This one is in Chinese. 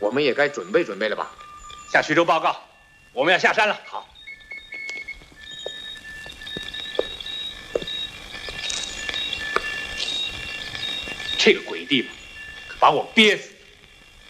我们也该准备准备了吧？ 向徐州报告，我们要下山了。 好。 这个鬼地方，可把我憋死！